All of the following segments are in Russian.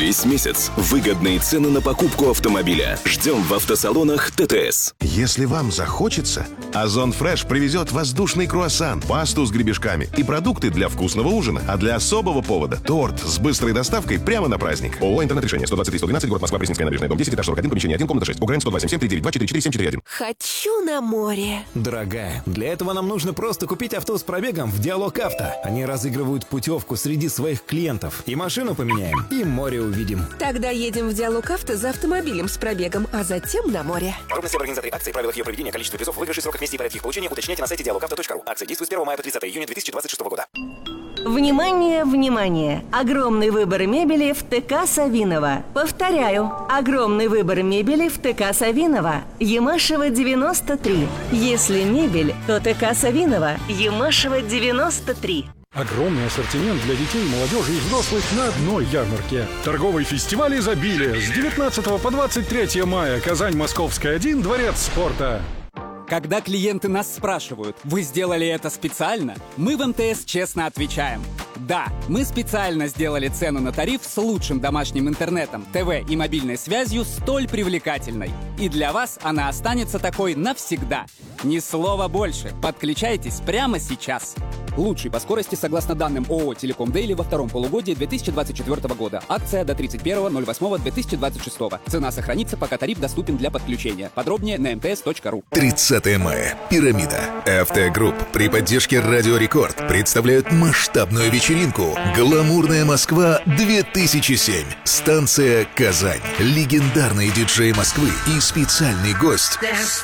Весь месяц выгодные цены на покупку автомобиля. Ждем в автосалонах ТТС. Если вам захочется, Озон Фреш привезет воздушный круассан, пасту с гребешками и продукты для вкусного ужина. А для особого повода – торт с быстрой доставкой прямо на праздник. ООО «Интернет-решение», 123-112, город Москва, Пресненская набережная, дом 10, этаж 41, помещение 1, комната 6. УГРН 127-739-244-741. Хочу на море. Дорогая, для этого нам нужно просто купить авто с пробегом в Диалог Авто. Они разыгрывают путевку среди своих клиентов. И машину поменяем, и море увидим. Тогда едем в Диалог Авто за автомобилем с пробегом, а затем на море. Подробности об организации акции, правилах ее проведения, количестве призов, выигрышей, сроках вместе и порядке их получения уточняйте на сайте dialogauto.ru. Акция действует с 1 мая по 30 июня 2026 года. Внимание, внимание! Огромный выбор мебели в ТК Савинова. Повторяю, огромный выбор мебели в ТК Савинова. Ямашева, 93. Если мебель, то ТК Савинова. Ямашева, 93. Огромный ассортимент для детей, молодежи и взрослых на одной ярмарке. Торговый фестиваль изобилия с 19 по 23 мая. Казань, Московская, 1, Дворец спорта. Когда клиенты нас спрашивают, вы сделали это специально, мы в МТС честно отвечаем. Да, мы специально сделали цену на тариф с лучшим домашним интернетом, ТВ и мобильной связью столь привлекательной. И для вас она останется такой навсегда. Ни слова больше. Подключайтесь прямо сейчас. Лучший по скорости согласно данным ООО «Телеком Дейли» во втором полугодии 2024 года. Акция до 31.08.2026. Цена сохранится, пока тариф доступен для подключения. Подробнее на mts.ru. 30 мая. Пирамида. Автогрупп при поддержке Радио Рекорд представляют масштабную вечеринку «Гламурная Москва 2007». Станция Казань. Легендарные диджеи Москвы и специальный гость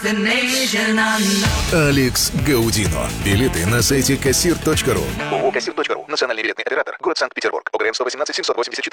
Алекс Гаудино. Билеты на сайте кассир.ру. ООО «Кассир.ру». Национальный билетный оператор. Город Санкт-Петербург. ОГРН 118 784.